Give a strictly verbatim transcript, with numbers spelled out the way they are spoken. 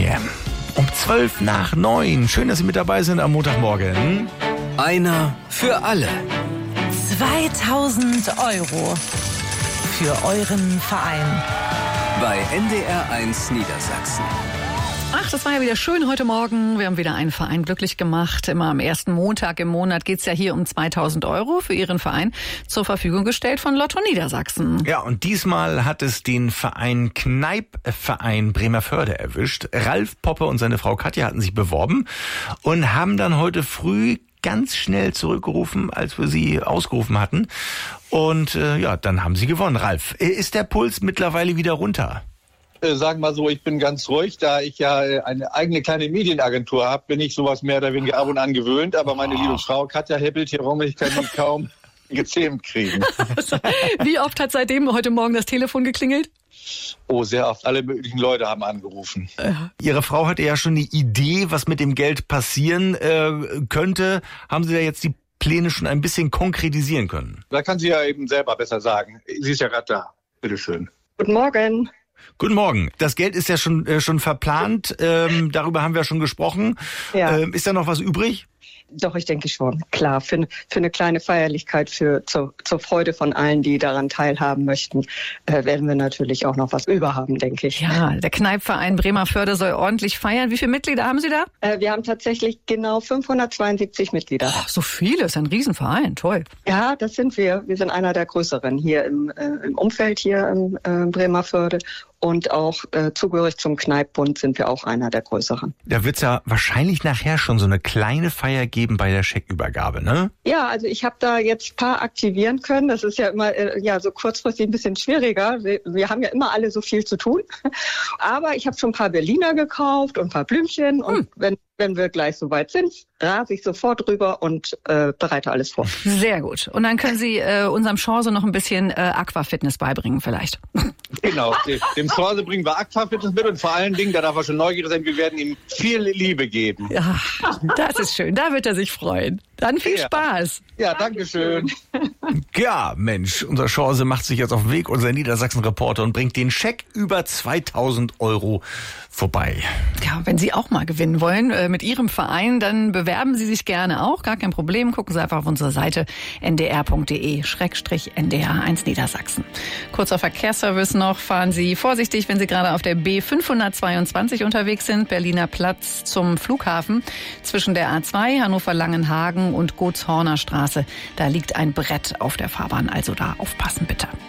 M. Um zwölf nach neun. Schön, dass Sie mit dabei sind am Montagmorgen. Einer für alle. zweitausend Euro für euren Verein. Bei N D R eins Niedersachsen. Ach, das war ja wieder schön heute Morgen. Wir haben wieder einen Verein glücklich gemacht. Immer am ersten Montag im Monat geht's ja hier um zweitausend Euro für Ihren Verein zur Verfügung gestellt von Lotto Niedersachsen. Ja, und diesmal hat es den Verein Kneipp-Verein Bremerförde erwischt. Ralf Poppe und seine Frau Katja hatten sich beworben und haben dann heute früh ganz schnell zurückgerufen, als wir sie ausgerufen hatten. Und äh, ja, dann haben sie gewonnen. Ralf, ist der Puls mittlerweile wieder runter? Sagen wir mal so, ich bin ganz ruhig, da ich ja eine eigene kleine Medienagentur habe, bin ich sowas mehr oder weniger ab und an gewöhnt, aber meine liebe Frau Katja hebbelt hier rum, ich kann die kaum gezähmt kriegen. Wie oft hat seitdem heute Morgen das Telefon geklingelt? Oh, sehr oft. Alle möglichen Leute haben angerufen. Ihre Frau hatte ja schon eine Idee, was mit dem Geld passieren äh, könnte. Haben Sie da jetzt die Pläne schon ein bisschen konkretisieren können? Da kann sie ja eben selber besser sagen. Sie ist ja gerade da. Bitteschön. Guten Morgen. Guten Morgen. Das Geld ist ja schon äh, schon verplant. Ähm, darüber haben wir schon gesprochen. Ja. Ähm, ist da noch was übrig? Doch, ich denke schon. Klar, für, für eine kleine Feierlichkeit, für zur, zur Freude von allen, die daran teilhaben möchten, äh, werden wir natürlich auch noch was über haben, denke ich. Ja, der Kneipp-Verein Bremerförde soll ordentlich feiern. Wie viele Mitglieder haben Sie da? Äh, wir haben tatsächlich genau fünfhundertzweiundsiebzig Mitglieder. Oh, so viele, ist ein Riesenverein, toll. Ja, das sind wir. Wir sind einer der größeren hier im, äh, im Umfeld hier in äh, Bremerförde. Und auch äh, zugehörig zum Kneippbund sind wir auch einer der größeren. Da wird's ja wahrscheinlich nachher schon so eine kleine Feier geben bei der Scheckübergabe, ne? Ja, also ich habe da jetzt ein paar aktivieren können. Das ist ja immer äh, ja so kurzfristig ein bisschen schwieriger. Wir, wir haben ja immer alle so viel zu tun. Aber ich habe schon ein paar Berliner gekauft und ein paar Blümchen. Und hm. wenn wenn wir gleich soweit sind, rase ich sofort rüber und äh, bereite alles vor. Sehr gut. Und dann können Sie äh, unserem Chance noch ein bisschen äh, Aquafitness beibringen vielleicht. Genau, dem Chance bringen wir Aquafitness mit und vor allen Dingen, da darf er schon neugierig sein, wir werden ihm viel Liebe geben. Ja, das ist schön, da wird er sich freuen. Dann viel ja. Spaß. Ja, danke schön. Ja, Mensch, unser Chance macht sich jetzt auf den Weg, unser Niedersachsen-Reporter, und bringt den Scheck über zweitausend Euro vorbei. Ja, wenn Sie auch mal gewinnen wollen äh, mit Ihrem Verein, dann bewerben Sie sich gerne auch, gar kein Problem. Gucken Sie einfach auf unsere Seite n d r punkt d e schrägstrich n d r eins Niedersachsen. Kurzer Verkehrsservice noch, fahren Sie vorsichtig, wenn Sie gerade auf der B fünfhundertzweiundzwanzig unterwegs sind, Berliner Platz zum Flughafen. Zwischen der A zwei, Hannover-Langenhagen und Gotshorner Straße, da liegt ein Brett auf der Fahrbahn, also da aufpassen bitte.